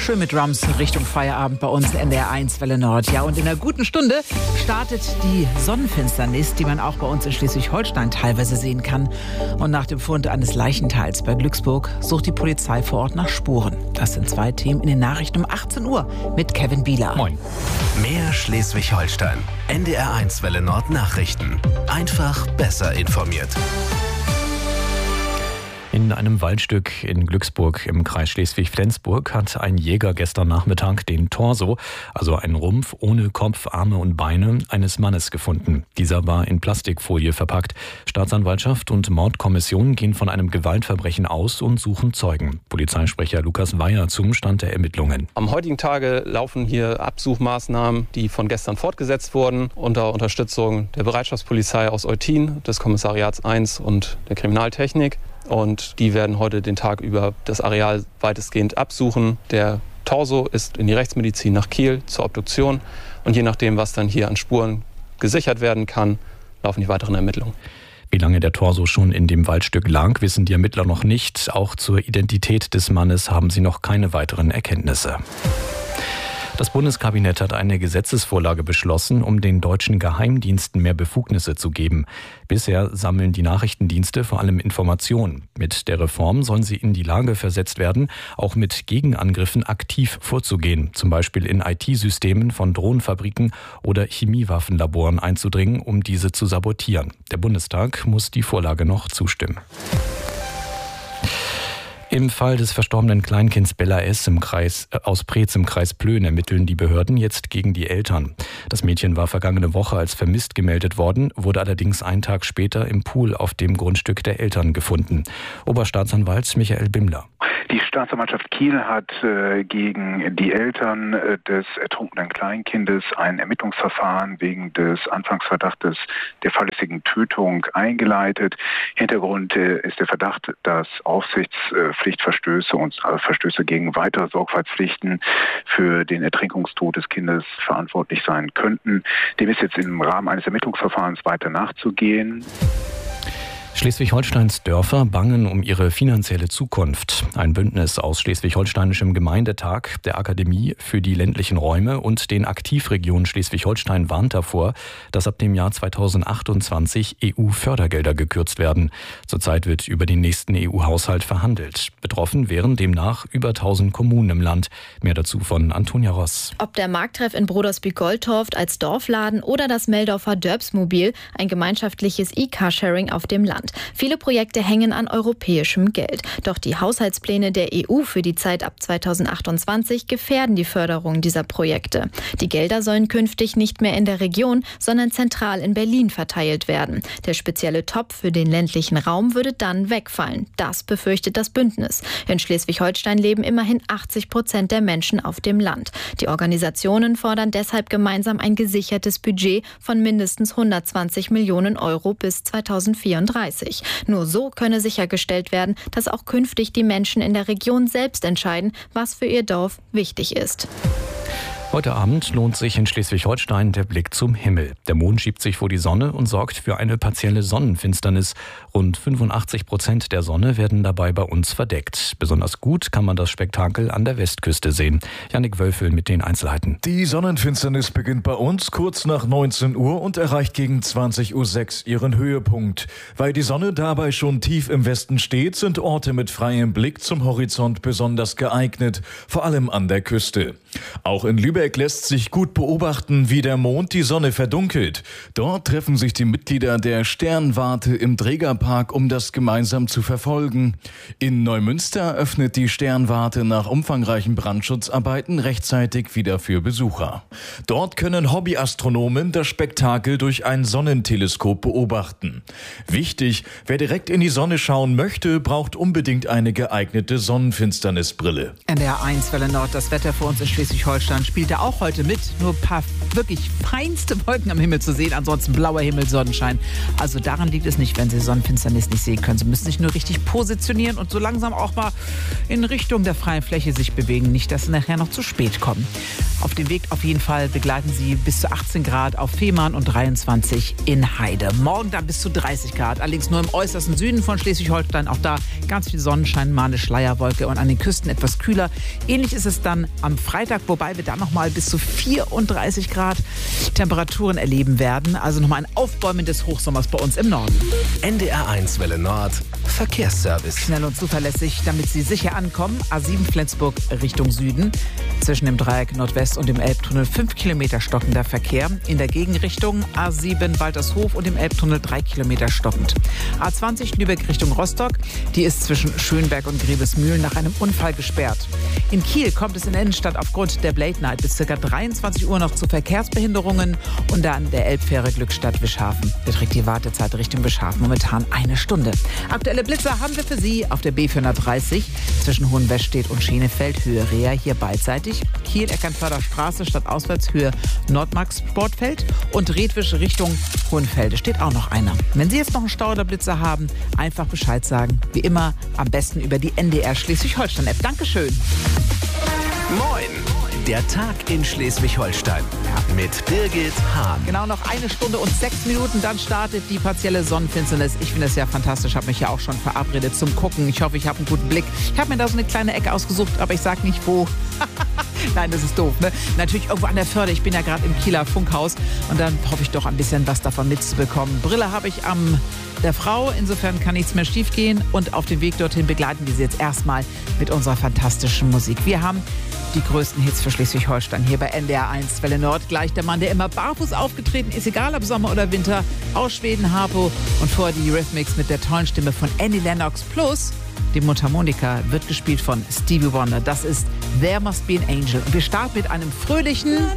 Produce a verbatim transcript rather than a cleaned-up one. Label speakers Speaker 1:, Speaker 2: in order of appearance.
Speaker 1: Schön mit Drums Richtung Feierabend bei uns in der eins Welle Nord. Ja, und in einer guten Stunde startet die Sonnenfinsternis, die man auch bei uns in Schleswig-Holstein teilweise sehen kann. Und nach dem Fund eines Leichenteils bei Glücksburg sucht die Polizei vor Ort nach Spuren. Das sind zwei Themen in den Nachrichten um achtzehn Uhr mit Kevin Bieler.
Speaker 2: Moin.
Speaker 3: Mehr Schleswig-Holstein. N D R eins Welle Nord Nachrichten. Einfach besser informiert.
Speaker 2: In einem Waldstück in Glücksburg im Kreis Schleswig-Flensburg hat ein Jäger gestern Nachmittag den Torso, also einen Rumpf ohne Kopf, Arme und Beine, eines Mannes gefunden. Dieser war in Plastikfolie verpackt. Staatsanwaltschaft und Mordkommission gehen von einem Gewaltverbrechen aus und suchen Zeugen. Polizeisprecher Lukas Weyer zum Stand der Ermittlungen.
Speaker 4: Am heutigen Tage laufen hier Absuchmaßnahmen, die von gestern fortgesetzt wurden, unter Unterstützung der Bereitschaftspolizei aus Eutin, des Kommissariats eins und der Kriminaltechnik. Und die werden heute den Tag über das Areal weitestgehend absuchen. Der Torso ist in die Rechtsmedizin nach Kiel zur Obduktion. Und je nachdem, was dann hier an Spuren gesichert werden kann, laufen die weiteren Ermittlungen.
Speaker 2: Wie lange der Torso schon in dem Waldstück lag, wissen die Ermittler noch nicht. Auch zur Identität des Mannes haben sie noch keine weiteren Erkenntnisse. Das Bundeskabinett hat eine Gesetzesvorlage beschlossen, um den deutschen Geheimdiensten mehr Befugnisse zu geben. Bisher sammeln die Nachrichtendienste vor allem Informationen. Mit der Reform sollen sie in die Lage versetzt werden, auch mit Gegenangriffen aktiv vorzugehen, zum Beispiel in I T-Systemen von Drohnenfabriken oder Chemiewaffenlaboren einzudringen, um diese zu sabotieren. Der Bundestag muss die Vorlage noch zustimmen. Im Fall des verstorbenen Kleinkinds Bella S. im Kreis, äh, aus Preetz im Kreis Plön ermitteln die Behörden jetzt gegen die Eltern. Das Mädchen war vergangene Woche als vermisst gemeldet worden, wurde allerdings einen Tag später im Pool auf dem Grundstück der Eltern gefunden. Oberstaatsanwalt Michael Bimmler.
Speaker 5: Die Staatsanwaltschaft Kiel hat äh, gegen die Eltern äh, des ertrunkenen Kleinkindes ein Ermittlungsverfahren wegen des Anfangsverdachtes der fahrlässigen Tötung eingeleitet. Hintergrund äh, ist der Verdacht, dass Aufsichtspflichtverstöße und äh, Verstöße gegen weitere Sorgfaltspflichten für den Ertrinkungstod des Kindes verantwortlich sein könnten. Dem ist jetzt im Rahmen eines Ermittlungsverfahrens weiter nachzugehen.
Speaker 2: Schleswig-Holsteins Dörfer bangen um ihre finanzielle Zukunft. Ein Bündnis aus Schleswig-Holsteinischem Gemeindetag, der Akademie für die ländlichen Räume und den Aktivregionen Schleswig-Holstein warnt davor, dass ab dem Jahr zweitausendachtundzwanzig E U-Fördergelder gekürzt werden. Zurzeit wird über den nächsten E U-Haushalt verhandelt. Betroffen wären demnach über tausend Kommunen im Land. Mehr dazu von Antonia Ross.
Speaker 6: Ob der Markttreff in Brodersby-Goldtorft als Dorfladen oder das Meldorfer Dörbsmobil, ein gemeinschaftliches E-Carsharing auf dem Land. Viele Projekte hängen an europäischem Geld. Doch die Haushaltspläne der E U für die Zeit ab zweitausendachtundzwanzig gefährden die Förderung dieser Projekte. Die Gelder sollen künftig nicht mehr in der Region, sondern zentral in Berlin verteilt werden. Der spezielle Topf für den ländlichen Raum würde dann wegfallen. Das befürchtet das Bündnis. In Schleswig-Holstein leben immerhin achtzig Prozent der Menschen auf dem Land. Die Organisationen fordern deshalb gemeinsam ein gesichertes Budget von mindestens hundertzwanzig Millionen Euro bis zweitausendvierunddreißig. Nur so könne sichergestellt werden, dass auch künftig die Menschen in der Region selbst entscheiden, was für ihr Dorf wichtig ist.
Speaker 2: Heute Abend lohnt sich in Schleswig-Holstein der Blick zum Himmel. Der Mond schiebt sich vor die Sonne und sorgt für eine partielle Sonnenfinsternis. Rund fünfundachtzig Prozent der Sonne werden dabei bei uns verdeckt. Besonders gut kann man das Spektakel an der Westküste sehen. Jannik Wölfel mit den Einzelheiten.
Speaker 7: Die Sonnenfinsternis beginnt bei uns kurz nach neunzehn Uhr und erreicht gegen zwanzig Uhr sechs ihren Höhepunkt. Weil die Sonne dabei schon tief im Westen steht, sind Orte mit freiem Blick zum Horizont besonders geeignet, vor allem an der Küste. Auch in Lübeck lässt sich gut beobachten, wie der Mond die Sonne verdunkelt. Dort treffen sich die Mitglieder der Sternwarte im Trägerpark, um das gemeinsam zu verfolgen. In Neumünster öffnet die Sternwarte nach umfangreichen Brandschutzarbeiten rechtzeitig wieder für Besucher. Dort können Hobbyastronomen das Spektakel durch ein Sonnenteleskop beobachten. Wichtig, wer direkt in die Sonne schauen möchte, braucht unbedingt eine geeignete Sonnenfinsternisbrille.
Speaker 1: N D R eins Welle Nord, das Wetter für uns in Schleswig-Holstein spielt spielt er auch heute mit. Nur ein paar wirklich feinste Wolken am Himmel zu sehen. Ansonsten blauer Himmel, Sonnenschein. Also daran liegt es nicht, wenn Sie Sonnenfinsternis nicht sehen können. Sie müssen sich nur richtig positionieren und so langsam auch mal in Richtung der freien Fläche sich bewegen. Nicht, dass Sie nachher noch zu spät kommen. Auf dem Weg auf jeden Fall begleiten Sie bis zu achtzehn Grad auf Fehmarn und dreiundzwanzig in Heide. Morgen dann bis zu dreißig Grad. Allerdings nur im äußersten Süden von Schleswig-Holstein. Auch da ganz viel Sonnenschein, mal eine Schleierwolke und an den Küsten etwas kühler. Ähnlich ist es dann am Freitag, wobei wir dann noch mal bis zu vierunddreißig Grad Temperaturen erleben werden. Also nochmal ein Aufbäumen des Hochsommers bei uns im Norden.
Speaker 3: N D R eins Welle Nord, Verkehrsservice.
Speaker 1: Schnell und zuverlässig, damit Sie sicher ankommen. A sieben Flensburg Richtung Süden. Zwischen dem Dreieck Nordwest und dem Elbtunnel fünf Kilometer stockender Verkehr. In der Gegenrichtung A sieben Waltershof und dem Elbtunnel drei Kilometer stockend. A zwanzig Lübeck Richtung Rostock. Die ist zwischen Schönberg und Grevesmühlen nach einem Unfall gesperrt. In Kiel kommt es in der Innenstadt aufgrund der Blade Night bis ca. dreiundzwanzig Uhr noch zu Verkehrsbehinderungen und dann der Elbfähre Glückstadt-Wischhafen. Beträgt die Wartezeit Richtung Wischhafen momentan eine Stunde. Aktuelle Blitzer haben wir für Sie auf der B vierhundertdreißig zwischen Hohenwestedt und Schenefeld, Höhe Reha, hier beidseitig. Kiel, Eckernförder Straße, stadtauswärts, Höhe Nordmark Sportfeld und Redwisch Richtung Hohenfelde steht auch noch einer. Wenn Sie jetzt noch einen Stau oder Blitzer haben, einfach Bescheid sagen. Wie immer am besten über die N D R Schleswig-Holstein-App. Dankeschön.
Speaker 3: Moin! Der Tag in Schleswig-Holstein mit Birgit Hahn.
Speaker 1: Genau noch eine Stunde und sechs Minuten, dann startet die partielle Sonnenfinsternis. Ich finde es ja fantastisch, habe mich ja auch schon verabredet zum Gucken. Ich hoffe, ich habe einen guten Blick. Ich habe mir da so eine kleine Ecke ausgesucht, aber ich sage nicht wo. Nein, das ist doof, ne? Natürlich irgendwo an der Förde. Ich bin ja gerade im Kieler Funkhaus und dann hoffe ich doch ein bisschen was davon mitzubekommen. Brille habe ich am der Frau, insofern kann nichts mehr schief gehen und auf dem Weg dorthin begleiten wir Sie jetzt erstmal mit unserer fantastischen Musik. Wir haben die größten Hits für Schleswig-Holstein hier bei N D R eins Welle Nord. Gleich der Mann, der immer barfuß aufgetreten ist, egal ob Sommer oder Winter, aus Schweden, Harpo und vorher die Eurythmics mit der tollen Stimme von Annie Lennox plus die Mundharmonika wird gespielt von Stevie Wonder. Das ist There Must Be an Angel. Und wir starten mit einem fröhlichen